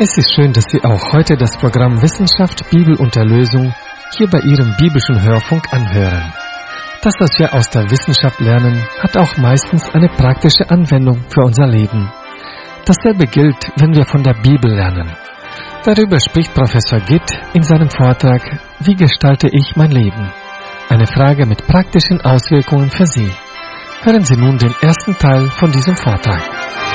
Es ist schön, dass Sie auch heute das Programm Wissenschaft, Bibel und Erlösung hier bei Ihrem biblischen Hörfunk anhören. Das, was wir aus der Wissenschaft lernen, hat auch meistens eine praktische Anwendung für unser Leben. Dasselbe gilt, wenn wir von der Bibel lernen. Darüber spricht Professor Gitt in seinem Vortrag Wie gestalte ich mein Leben? Eine Frage mit praktischen Auswirkungen für Sie. Hören Sie nun den ersten Teil von diesem Vortrag.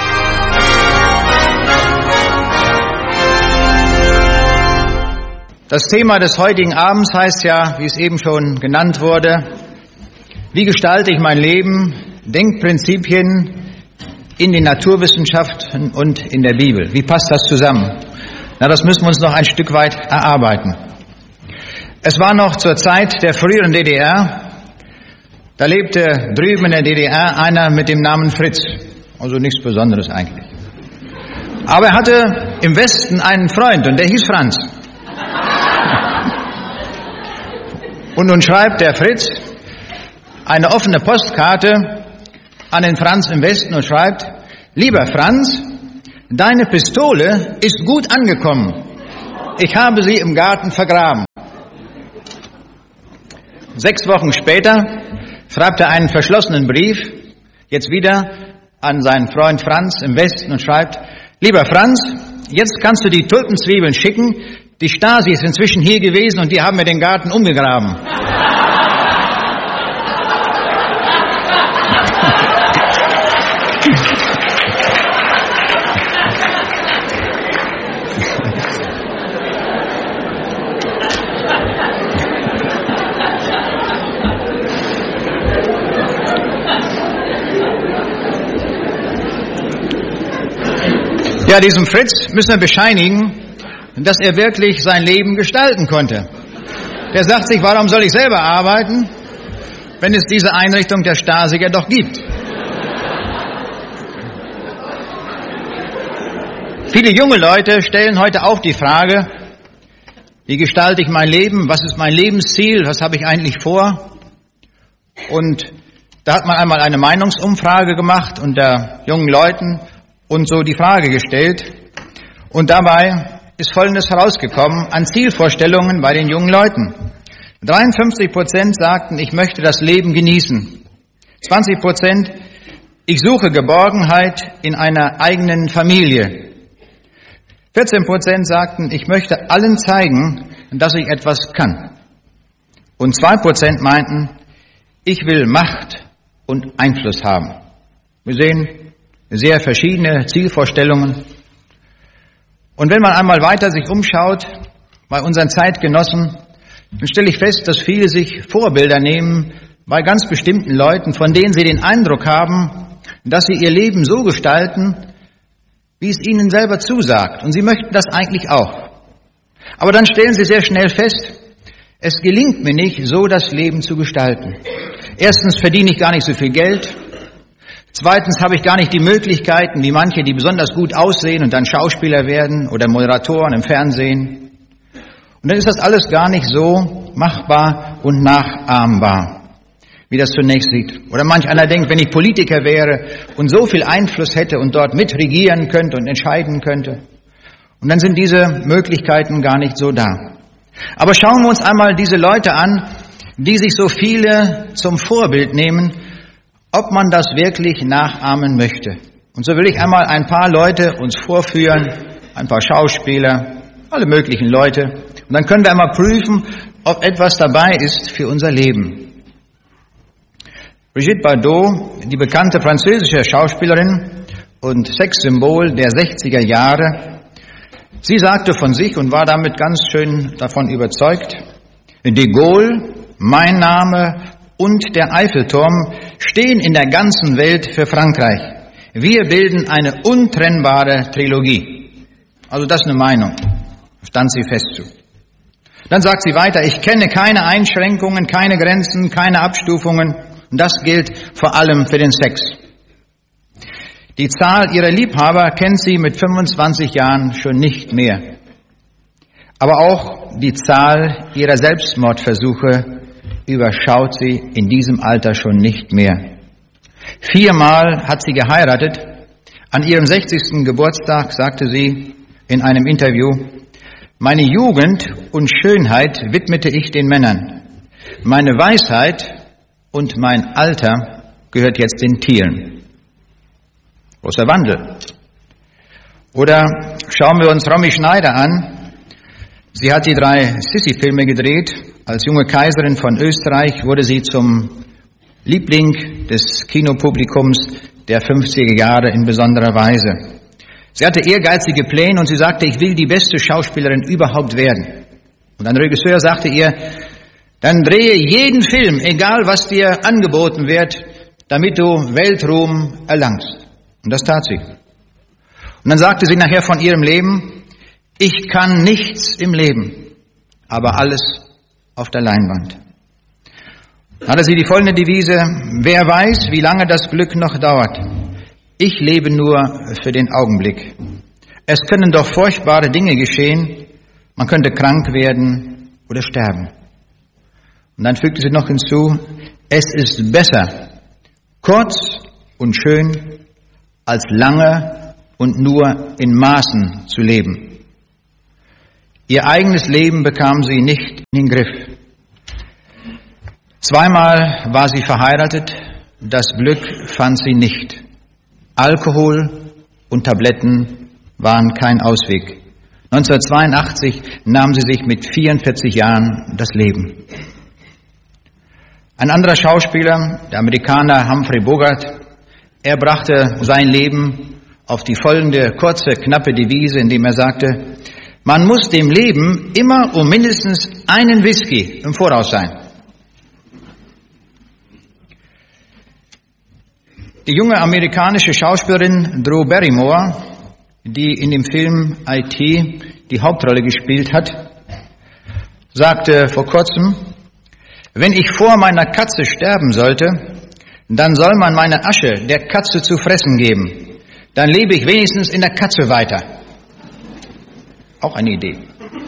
Das Thema des heutigen Abends heißt ja, wie es eben schon genannt wurde, wie gestalte ich mein Leben? Denkprinzipien in den Naturwissenschaften und in der Bibel. Wie passt das zusammen? Na, das müssen wir uns noch ein Stück weit erarbeiten. Es war noch zur Zeit der früheren DDR, da lebte drüben in der DDR einer mit dem Namen Fritz. Also nichts Besonderes eigentlich. Aber er hatte im Westen einen Freund und der hieß Franz. Und nun schreibt der Fritz eine offene Postkarte an den Franz im Westen und schreibt: Lieber Franz, deine Pistole ist gut angekommen. Ich habe sie im Garten vergraben. 6 Wochen später schreibt er einen verschlossenen Brief, jetzt wieder an seinen Freund Franz im Westen und schreibt: Lieber Franz, jetzt kannst du die Tulpenzwiebeln schicken. Die Stasi ist inzwischen hier gewesen und die haben mir den Garten umgegraben. Ja, diesem Fritz müssen wir bescheinigen, dass er wirklich sein Leben gestalten konnte. Der sagt sich, warum soll ich selber arbeiten, wenn es diese Einrichtung der Stasi ja doch gibt? Viele junge Leute stellen heute auch die Frage, wie gestalte ich mein Leben, was ist mein Lebensziel, was habe ich eigentlich vor? Und da hat man einmal eine Meinungsumfrage gemacht unter jungen Leuten und so die Frage gestellt. Und dabei ist Folgendes herausgekommen an Zielvorstellungen bei den jungen Leuten. 53% sagten, ich möchte das Leben genießen. 20%, ich suche Geborgenheit in einer eigenen Familie. 14% sagten, ich möchte allen zeigen, dass ich etwas kann. Und 2% meinten, ich will Macht und Einfluss haben. Wir sehen sehr verschiedene Zielvorstellungen. Und wenn man einmal weiter sich umschaut bei unseren Zeitgenossen, dann stelle ich fest, dass viele sich Vorbilder nehmen bei ganz bestimmten Leuten, von denen sie den Eindruck haben, dass sie ihr Leben so gestalten, wie es ihnen selber zusagt. Und sie möchten das eigentlich auch. Aber dann stellen sie sehr schnell fest, es gelingt mir nicht, so das Leben zu gestalten. Erstens verdiene ich gar nicht so viel Geld. Zweitens habe ich gar nicht die Möglichkeiten, wie manche, die besonders gut aussehen und dann Schauspieler werden oder Moderatoren im Fernsehen. Und dann ist das alles gar nicht so machbar und nachahmbar, wie das zunächst sieht. Oder manch einer denkt, wenn ich Politiker wäre und so viel Einfluss hätte und dort mitregieren könnte und entscheiden könnte. Und dann sind diese Möglichkeiten gar nicht so da. Aber schauen wir uns einmal diese Leute an, die sich so viele zum Vorbild nehmen, ob man das wirklich nachahmen möchte. Und so will ich einmal ein paar Leute uns vorführen, ein paar Schauspieler, alle möglichen Leute. Und dann können wir einmal prüfen, ob etwas dabei ist für unser Leben. Brigitte Bardot, die bekannte französische Schauspielerin und Sexsymbol der 60er Jahre, sie sagte von sich und war damit ganz schön davon überzeugt, de Gaulle, mein Name und der Eiffelturm stehen in der ganzen Welt für Frankreich. Wir bilden eine untrennbare Trilogie. Also das ist eine Meinung, stand sie fest zu. Dann sagt sie weiter, ich kenne keine Einschränkungen, keine Grenzen, keine Abstufungen. Und das gilt vor allem für den Sex. Die Zahl ihrer Liebhaber kennt sie mit 25 Jahren schon nicht mehr. Aber auch die Zahl ihrer Selbstmordversuche überschaut sie in diesem Alter schon nicht mehr. 4-mal hat sie geheiratet. An ihrem 60. Geburtstag sagte sie, in einem Interview: Meine Jugend und Schönheit widmete ich den Männern. Meine Weisheit und mein Alter gehört jetzt den Tieren. Großer Wandel. Oder schauen wir uns Romy Schneider an. Sie hat die 3 Sissi-Filme gedreht. Als junge Kaiserin von Österreich wurde sie zum Liebling des Kinopublikums der 50er Jahre in besonderer Weise. Sie hatte ehrgeizige Pläne und sie sagte, ich will die beste Schauspielerin überhaupt werden. Und ein Regisseur sagte ihr, dann drehe jeden Film, egal was dir angeboten wird, damit du Weltruhm erlangst. Und das tat sie. Und dann sagte sie nachher von ihrem Leben, ich kann nichts im Leben, aber alles auf der Leinwand. Dann hatte sie die folgende Devise, wer weiß, wie lange das Glück noch dauert. Ich lebe nur für den Augenblick. Es können doch furchtbare Dinge geschehen, man könnte krank werden oder sterben. Und dann fügte sie noch hinzu, es ist besser, kurz und schön, als lange und nur in Maßen zu leben. Ihr eigenes Leben bekam sie nicht in den Griff. 2-mal war sie verheiratet, das Glück fand sie nicht. Alkohol und Tabletten waren kein Ausweg. 1982 nahm sie sich mit 44 Jahren das Leben. Ein anderer Schauspieler, der Amerikaner Humphrey Bogart, er brachte sein Leben auf die folgende kurze, knappe Devise, indem er sagte, man muss dem Leben immer um mindestens einen Whisky im Voraus sein. Die junge amerikanische Schauspielerin Drew Barrymore, die in dem Film IT die Hauptrolle gespielt hat, sagte vor kurzem, wenn ich vor meiner Katze sterben sollte, dann soll man meine Asche der Katze zu fressen geben. Dann lebe ich wenigstens in der Katze weiter. Auch eine Idee.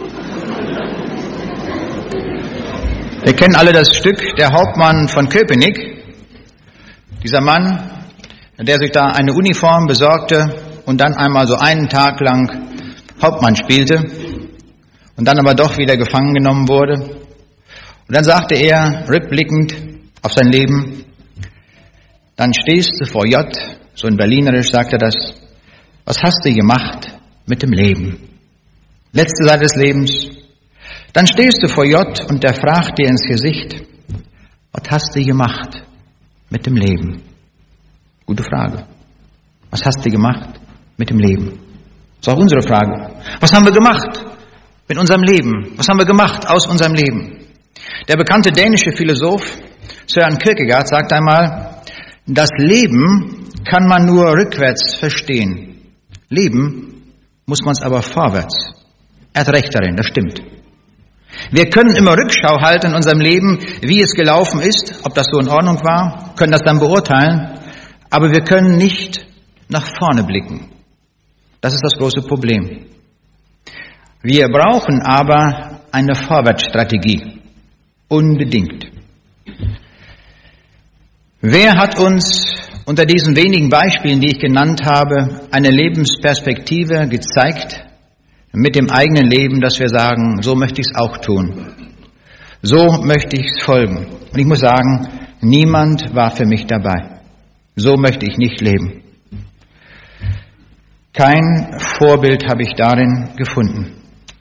Wir kennen alle das Stück Der Hauptmann von Köpenick. Dieser Mann, der sich da eine Uniform besorgte und dann einmal so einen Tag lang Hauptmann spielte und dann aber doch wieder gefangen genommen wurde. Und dann sagte er, rückblickend auf sein Leben, dann stehst du vor J, so in Berlinerisch sagt er das, was hast du gemacht mit dem Leben? Letzte Seite des Lebens. Dann stehst du vor J und der fragt dir ins Gesicht, was hast du gemacht mit dem Leben? Gute Frage. Was hast du gemacht mit dem Leben? Das ist auch unsere Frage. Was haben wir gemacht mit unserem Leben? Was haben wir gemacht aus unserem Leben? Der bekannte dänische Philosoph Søren Kierkegaard sagt einmal, das Leben kann man nur rückwärts verstehen. Leben muss man es aber vorwärts. Er hat recht darin, das stimmt. Wir können immer Rückschau halten in unserem Leben, wie es gelaufen ist, ob das so in Ordnung war, können das dann beurteilen, aber wir können nicht nach vorne blicken. Das ist das große Problem. Wir brauchen aber eine Vorwärtsstrategie. Unbedingt. Wer hat uns unter diesen wenigen Beispielen, die ich genannt habe, eine Lebensperspektive gezeigt mit dem eigenen Leben, dass wir sagen, so möchte ich es auch tun. So möchte ich es folgen. Und ich muss sagen, niemand war für mich dabei. So möchte ich nicht leben. Kein Vorbild habe ich darin gefunden.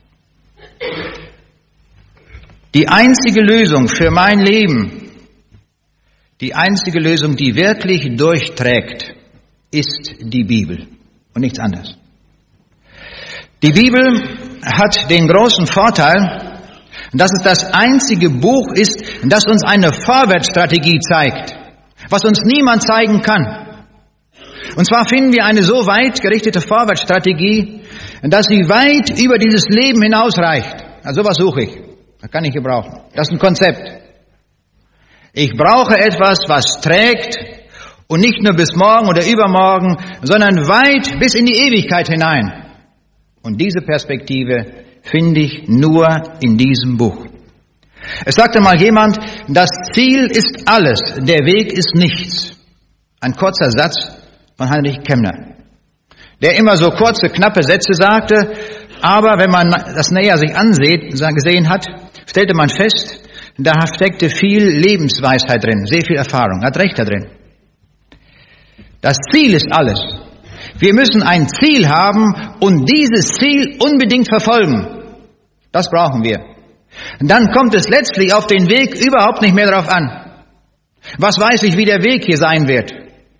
Die einzige Lösung für mein Leben, die einzige Lösung, die wirklich durchträgt, ist die Bibel und nichts anderes. Die Bibel hat den großen Vorteil, dass es das einzige Buch ist, das uns eine Vorwärtsstrategie zeigt, was uns niemand zeigen kann. Und zwar finden wir eine so weit gerichtete Vorwärtsstrategie, dass sie weit über dieses Leben hinausreicht. Also sowas suche ich. Das kann ich gebrauchen. Das ist ein Konzept. Ich brauche etwas, was trägt und nicht nur bis morgen oder übermorgen, sondern weit bis in die Ewigkeit hinein. Und diese Perspektive finde ich nur in diesem Buch. Es sagte mal jemand, das Ziel ist alles, der Weg ist nichts. Ein kurzer Satz von Heinrich Kemmner. der immer so kurze, knappe Sätze sagte, aber wenn man das näher sich gesehen hat, stellte man fest, da steckte viel Lebensweisheit drin, sehr viel Erfahrung, hat recht da drin. Das Ziel ist alles. Wir müssen ein Ziel haben und dieses Ziel unbedingt verfolgen. Das brauchen wir. Und dann kommt es letztlich auf den Weg überhaupt nicht mehr darauf an. Was weiß ich, wie der Weg hier sein wird?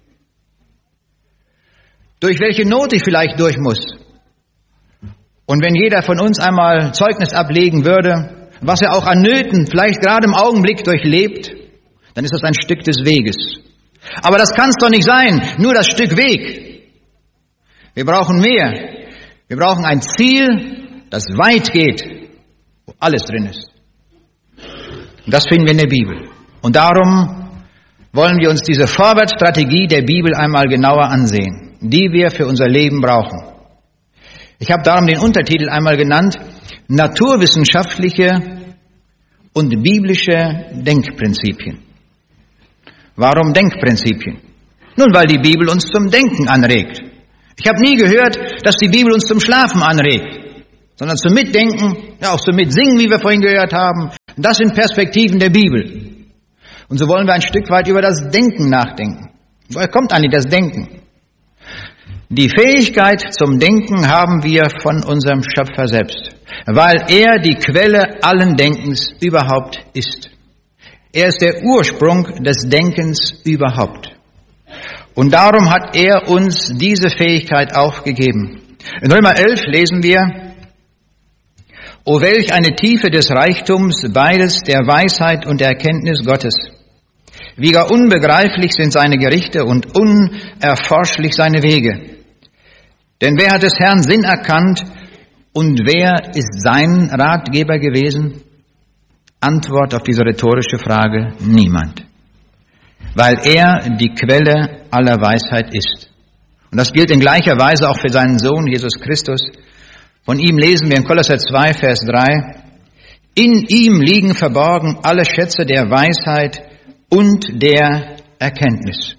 Durch welche Not ich vielleicht durch muss? Und wenn jeder von uns einmal Zeugnis ablegen würde, was er auch an Nöten vielleicht gerade im Augenblick durchlebt, dann ist das ein Stück des Weges. Aber das kann es doch nicht sein, nur das Stück Weg. Wir brauchen mehr. Wir brauchen ein Ziel, das weit geht, wo alles drin ist. Und das finden wir in der Bibel. Und darum wollen wir uns diese Vorwärtsstrategie der Bibel einmal genauer ansehen, die wir für unser Leben brauchen. Ich habe darum den Untertitel einmal genannt, naturwissenschaftliche und biblische Denkprinzipien. Warum Denkprinzipien? Nun, weil die Bibel uns zum Denken anregt. Ich habe nie gehört, dass die Bibel uns zum Schlafen anregt, sondern zum Mitdenken, ja auch zum Mitsingen, wie wir vorhin gehört haben. Das sind Perspektiven der Bibel. Und so wollen wir ein Stück weit über das Denken nachdenken. Woher kommt eigentlich das Denken? Die Fähigkeit zum Denken haben wir von unserem Schöpfer selbst, weil er die Quelle allen Denkens überhaupt ist. Er ist der Ursprung des Denkens überhaupt. Und darum hat er uns diese Fähigkeit auch gegeben. In Römer 11 lesen wir, O welch eine Tiefe des Reichtums, beides der Weisheit und der Erkenntnis Gottes. Wie gar unbegreiflich sind seine Gerichte und unerforschlich seine Wege. Denn wer hat des Herrn Sinn erkannt und wer ist sein Ratgeber gewesen? Antwort auf diese rhetorische Frage, niemand. Weil er die Quelle aller Weisheit ist. Und das gilt in gleicher Weise auch für seinen Sohn Jesus Christus. Von ihm lesen wir in Kolosser 2, Vers 3, in ihm liegen verborgen alle Schätze der Weisheit und der Erkenntnis.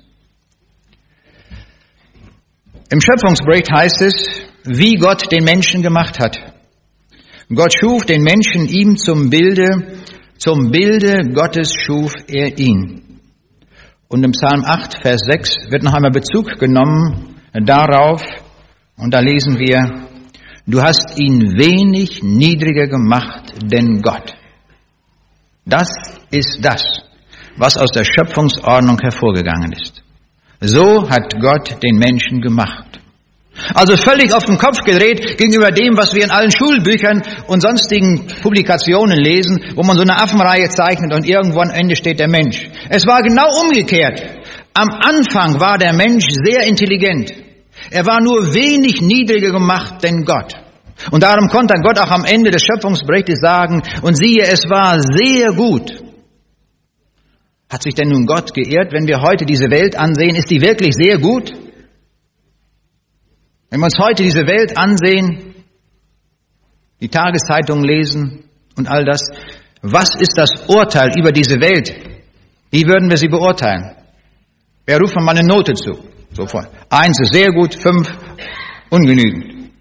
Im Schöpfungsbericht heißt es, wie Gott den Menschen gemacht hat. Gott schuf den Menschen ihm zum Bilde Gottes schuf er ihn. Und im Psalm 8, Vers 6 wird noch einmal Bezug genommen darauf, und da lesen wir, du hast ihn wenig niedriger gemacht denn Gott. Das ist das, was aus der Schöpfungsordnung hervorgegangen ist. So hat Gott den Menschen gemacht. Also völlig auf den Kopf gedreht gegenüber dem, was wir in allen Schulbüchern und sonstigen Publikationen lesen, wo man so eine Affenreihe zeichnet und irgendwo am Ende steht der Mensch. Es war genau umgekehrt. Am Anfang war der Mensch sehr intelligent. Er war nur wenig niedriger gemacht denn Gott. Und darum konnte Gott auch am Ende des Schöpfungsberichtes sagen, und siehe, es war sehr gut. Hat sich denn nun Gott geirrt, wenn wir heute diese Welt ansehen? Ist die wirklich sehr gut? Wenn wir uns heute diese Welt ansehen, die Tageszeitungen lesen und all das, was ist das Urteil über diese Welt? Wie würden wir sie beurteilen? Wer ruft man mal eine Note zu? Sofort. 1 ist sehr gut, 5 ungenügend.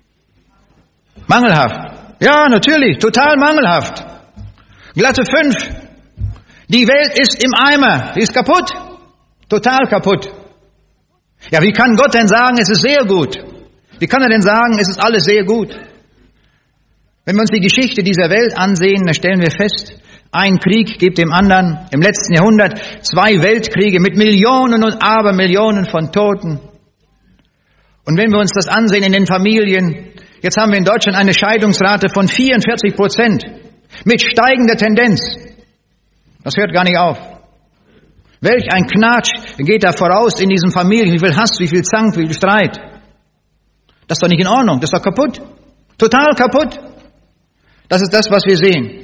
Mangelhaft. Ja, natürlich, total mangelhaft. Glatte 5. Die Welt ist im Eimer, sie ist kaputt, total kaputt. Ja, wie kann Gott denn sagen, es ist sehr gut? Wie kann er denn sagen, es ist alles sehr gut? Wenn wir uns die Geschichte dieser Welt ansehen, dann stellen wir fest, ein Krieg gibt dem anderen. Im letzten Jahrhundert 2 Weltkriege mit Millionen und Abermillionen von Toten. Und wenn wir uns das ansehen in den Familien, jetzt haben wir in Deutschland eine Scheidungsrate von 44%, mit steigender Tendenz. Das hört gar nicht auf. Welch ein Knatsch geht da voraus in diesen Familien, wie viel Hass, wie viel Zank, wie viel Streit. Das ist doch nicht in Ordnung, das ist doch kaputt. Total kaputt. Das ist das, was wir sehen.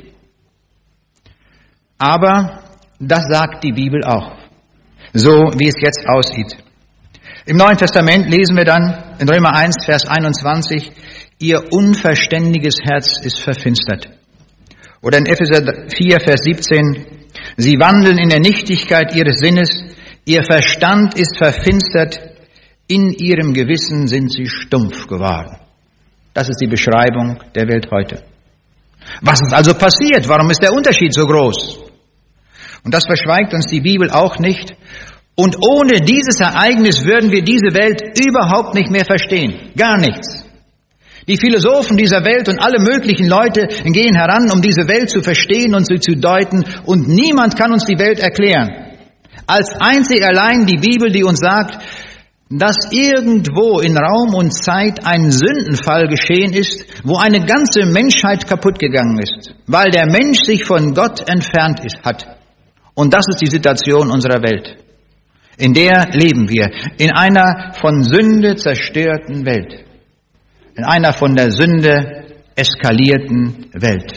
Aber das sagt die Bibel auch. So wie es jetzt aussieht. Im Neuen Testament lesen wir dann in Römer 1, Vers 21, ihr unverständiges Herz ist verfinstert. Oder in Epheser 4, Vers 17, sie wandeln in der Nichtigkeit ihres Sinnes, ihr Verstand ist verfinstert, In ihrem Gewissen sind sie stumpf geworden. Das ist die Beschreibung der Welt heute. Was ist also passiert? Warum ist der Unterschied so groß? Und das verschweigt uns die Bibel auch nicht. Und ohne dieses Ereignis würden wir diese Welt überhaupt nicht mehr verstehen. Gar nichts. Die Philosophen dieser Welt und alle möglichen Leute gehen heran, um diese Welt zu verstehen und sie zu deuten. Und niemand kann uns die Welt erklären. Als einzig allein die Bibel, die uns sagt, dass irgendwo in Raum und Zeit ein Sündenfall geschehen ist, wo eine ganze Menschheit kaputt gegangen ist, weil der Mensch sich von Gott entfernt hat. Und das ist die Situation unserer Welt. In der leben wir, in einer von Sünde zerstörten Welt, in einer von der Sünde eskalierten Welt.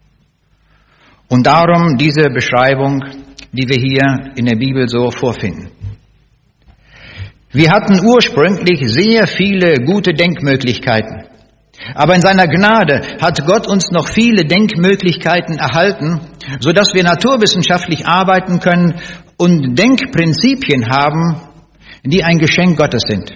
Und darum diese Beschreibung, die wir hier in der Bibel so vorfinden. Wir hatten ursprünglich sehr viele gute Denkmöglichkeiten. Aber in seiner Gnade hat Gott uns noch viele Denkmöglichkeiten erhalten, sodass wir naturwissenschaftlich arbeiten können und Denkprinzipien haben, die ein Geschenk Gottes sind.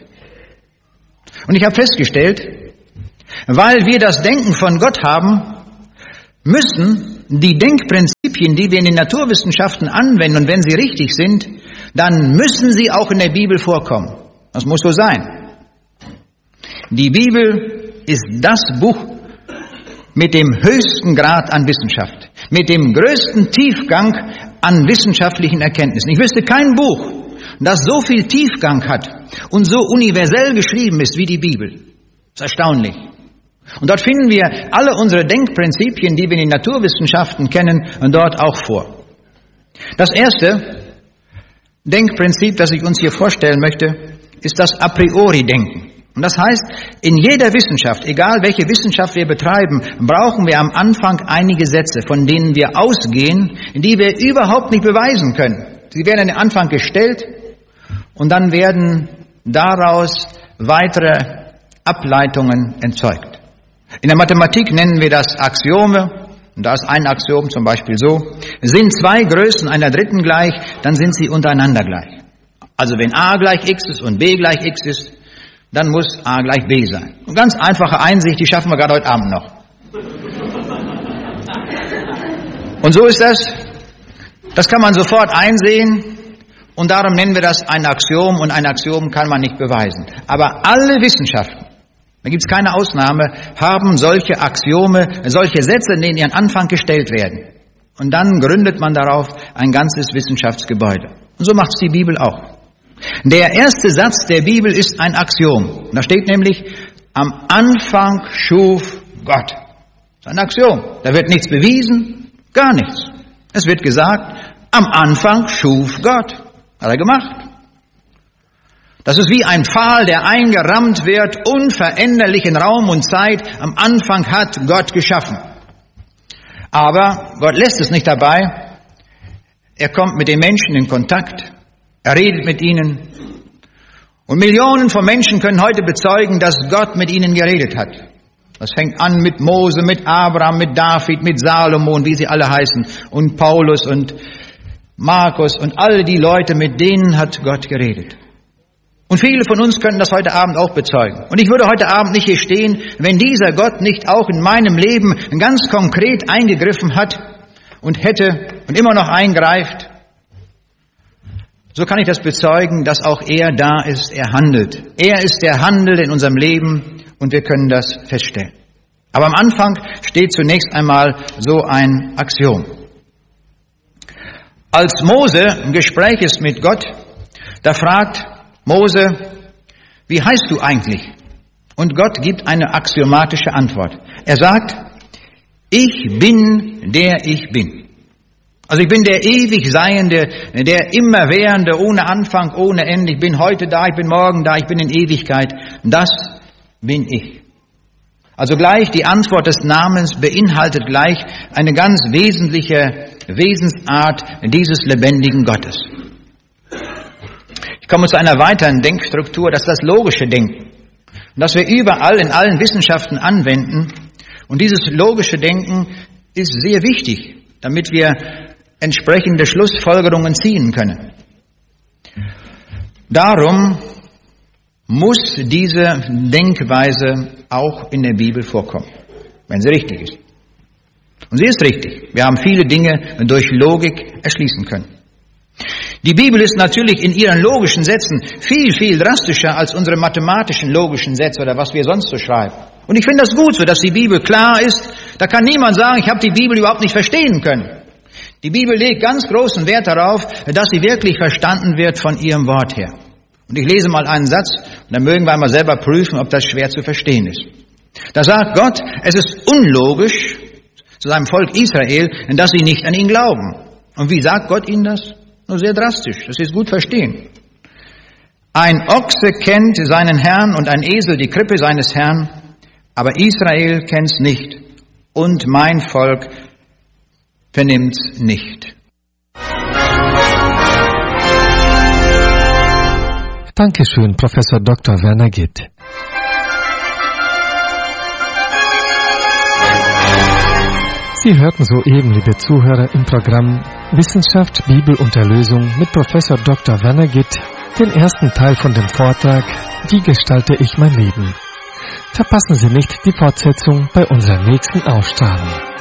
Und ich habe festgestellt, weil wir das Denken von Gott haben, müssen die Denkprinzipien, die wir in den Naturwissenschaften anwenden, und wenn sie richtig sind, dann müssen sie auch in der Bibel vorkommen. Das muss so sein. Die Bibel ist das Buch mit dem höchsten Grad an Wissenschaft, mit dem größten Tiefgang an wissenschaftlichen Erkenntnissen. Ich wüsste kein Buch, das so viel Tiefgang hat und so universell geschrieben ist wie die Bibel. Das ist erstaunlich. Und dort finden wir alle unsere Denkprinzipien, die wir in den Naturwissenschaften kennen, dort auch vor. Das erste Denkprinzip, das ich uns hier vorstellen möchte, ist das A priori-Denken. Und das heißt, in jeder Wissenschaft, egal welche Wissenschaft wir betreiben, brauchen wir am Anfang einige Sätze, von denen wir ausgehen, die wir überhaupt nicht beweisen können. Sie werden an den Anfang gestellt und dann werden daraus weitere Ableitungen erzeugt. In der Mathematik nennen wir das Axiome. Und da ist ein Axiom zum Beispiel so: Sind zwei Größen einer dritten gleich, dann sind sie untereinander gleich. Also wenn a gleich x ist und b gleich x ist, dann muss a gleich b sein. Eine ganz einfache Einsicht, die schaffen wir gerade heute Abend noch. Und so ist das. Das kann man sofort einsehen und darum nennen wir das ein Axiom, und ein Axiom kann man nicht beweisen. Aber alle Wissenschaften, da gibt es keine Ausnahme, haben solche Axiome, solche Sätze, die in ihren Anfang gestellt werden. Und dann gründet man darauf ein ganzes Wissenschaftsgebäude. Und so macht es die Bibel auch. Der erste Satz der Bibel ist ein Axiom. Da steht nämlich, am Anfang schuf Gott. Das ist ein Axiom. Da wird nichts bewiesen, gar nichts. Es wird gesagt, am Anfang schuf Gott. Hat er gemacht. Das ist wie ein Pfahl, der eingerammt wird, unveränderlich in Raum und Zeit. Am Anfang hat Gott geschaffen. Aber Gott lässt es nicht dabei. Er kommt mit den Menschen in Kontakt. Er redet mit ihnen. Und Millionen von Menschen können heute bezeugen, dass Gott mit ihnen geredet hat. Das fängt an mit Mose, mit Abraham, mit David, mit Salomon, wie sie alle heißen. Und Paulus und Markus und alle die Leute, mit denen hat Gott geredet. Und viele von uns können das heute Abend auch bezeugen. Und ich würde heute Abend nicht hier stehen, wenn dieser Gott nicht auch in meinem Leben ganz konkret eingegriffen hat und hätte und immer noch eingreift. So kann ich das bezeugen, dass auch er da ist, er handelt. Er ist der Handel in unserem Leben und wir können das feststellen. Aber am Anfang steht zunächst einmal so ein Axiom. Als Mose im Gespräch ist mit Gott, da fragt Mose, wie heißt du eigentlich? Und Gott gibt eine axiomatische Antwort. Er sagt, ich bin, der ich bin. Also ich bin der ewig Seiende, der Immerwährende, ohne Anfang, ohne Ende. Ich bin heute da, ich bin morgen da, ich bin in Ewigkeit. Das bin ich. Also gleich die Antwort des Namens beinhaltet gleich eine ganz wesentliche Wesensart dieses lebendigen Gottes. Ich komme zu einer weiteren Denkstruktur, das ist das logische Denken. Und das wir überall in allen Wissenschaften anwenden. Und dieses logische Denken ist sehr wichtig, damit wir entsprechende Schlussfolgerungen ziehen können. Darum muss diese Denkweise auch in der Bibel vorkommen, wenn sie richtig ist. Und sie ist richtig. Wir haben viele Dinge durch Logik erschließen können. Die Bibel ist natürlich in ihren logischen Sätzen viel, viel drastischer als unsere mathematischen logischen Sätze oder was wir sonst so schreiben. Und ich finde das gut so, dass die Bibel klar ist. Da kann niemand sagen, ich habe die Bibel überhaupt nicht verstehen können. Die Bibel legt ganz großen Wert darauf, dass sie wirklich verstanden wird von ihrem Wort her. Und ich lese mal einen Satz, und dann mögen wir einmal selber prüfen, ob das schwer zu verstehen ist. Da sagt Gott, es ist unlogisch zu seinem Volk Israel, dass sie nicht an ihn glauben. Und wie sagt Gott ihnen das? Nur sehr drastisch, dass sie es gut verstehen. Ein Ochse kennt seinen Herrn und ein Esel die Krippe seines Herrn, aber Israel kennt's nicht und mein Volk vernimmt's nicht. Dankeschön, Professor Dr. Werner Gitt. Sie hörten soeben, liebe Zuhörer, im Programm Wissenschaft, Bibel und Erlösung mit Professor Dr. Werner Gitt den ersten Teil von dem Vortrag Wie gestalte ich mein Leben? Verpassen Sie nicht die Fortsetzung bei unserer nächsten Ausstrahlung.